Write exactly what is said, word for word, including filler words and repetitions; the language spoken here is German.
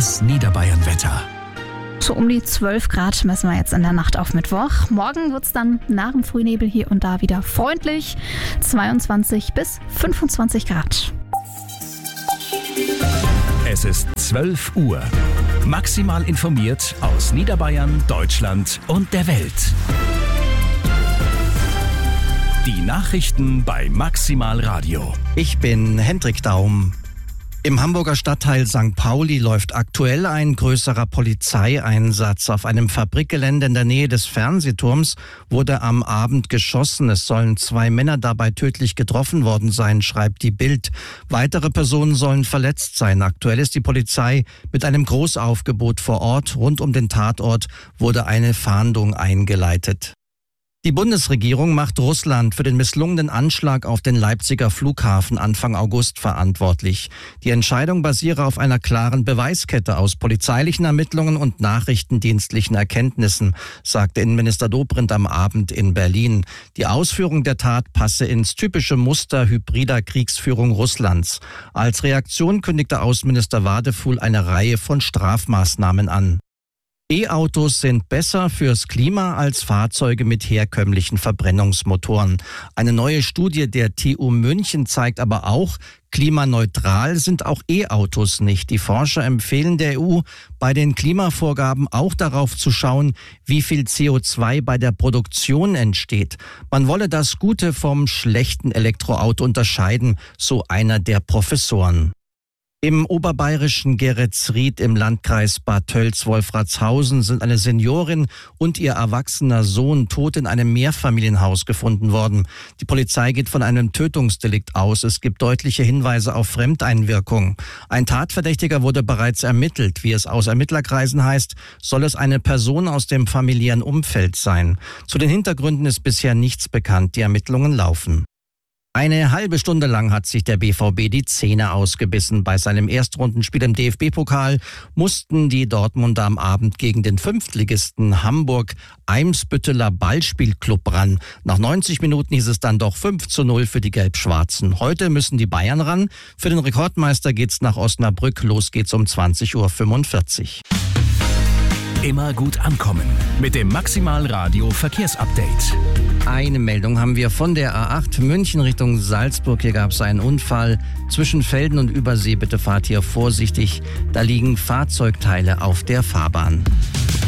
Das Niederbayern-Wetter. So um die zwölf Grad messen wir jetzt in der Nacht auf Mittwoch. Morgen wird es dann nach dem Frühnebel hier und da wieder freundlich. zweiundzwanzig bis fünfundzwanzig Grad. Es ist zwölf Uhr. Maximal informiert aus Niederbayern, Deutschland und der Welt. Die Nachrichten bei Maximal Radio. Ich bin Hendrik Daum. Im Hamburger Stadtteil Sankt Pauli läuft aktuell ein größerer Polizeieinsatz. Auf einem Fabrikgelände in der Nähe des Fernsehturms wurde am Abend geschossen. Es sollen zwei Männer dabei tödlich getroffen worden sein, schreibt die Bild. Weitere Personen sollen verletzt sein. Aktuell ist die Polizei mit einem Großaufgebot vor Ort. Rund um den Tatort wurde eine Fahndung eingeleitet. Die Bundesregierung macht Russland für den misslungenen Anschlag auf den Leipziger Flughafen Anfang August verantwortlich. Die Entscheidung basiere auf einer klaren Beweiskette aus polizeilichen Ermittlungen und nachrichtendienstlichen Erkenntnissen, sagte Innenminister Dobrindt am Abend in Berlin. Die Ausführung der Tat passe ins typische Muster hybrider Kriegsführung Russlands. Als Reaktion kündigte Außenminister Wadefuhl eine Reihe von Strafmaßnahmen an. E-Autos sind besser fürs Klima als Fahrzeuge mit herkömmlichen Verbrennungsmotoren. Eine neue Studie der T U München zeigt aber auch, klimaneutral sind auch E-Autos nicht. Die Forscher empfehlen der E U, bei den Klimavorgaben auch darauf zu schauen, wie viel C O zwei bei der Produktion entsteht. Man wolle das gute vom schlechten Elektroauto unterscheiden, so einer der Professoren. Im oberbayerischen Geretsried im Landkreis Bad Tölz-Wolfratshausen sind eine Seniorin und ihr erwachsener Sohn tot in einem Mehrfamilienhaus gefunden worden. Die Polizei geht von einem Tötungsdelikt aus. Es gibt deutliche Hinweise auf Fremdeinwirkung. Ein Tatverdächtiger wurde bereits ermittelt. Wie es aus Ermittlerkreisen heißt, soll es eine Person aus dem familiären Umfeld sein. Zu den Hintergründen ist bisher nichts bekannt. Die Ermittlungen laufen. Eine halbe Stunde lang hat sich der B V B die Zähne ausgebissen. Bei seinem Erstrundenspiel im D F B-Pokal mussten die Dortmunder am Abend gegen den Fünftligisten Hamburg-Eimsbütteler Ballspielclub ran. Nach neunzig Minuten hieß es dann doch fünf zu null für die Gelb-Schwarzen. Heute müssen die Bayern ran. Für den Rekordmeister geht's nach Osnabrück. Los geht's um zwanzig Uhr fünfundvierzig. Immer gut ankommen mit dem Maximal Radio Verkehrsupdate. Eine Meldung haben wir von der A acht München Richtung Salzburg. Hier gab es einen Unfall zwischen Velden und Übersee. Bitte fahrt hier vorsichtig. Da liegen Fahrzeugteile auf der Fahrbahn.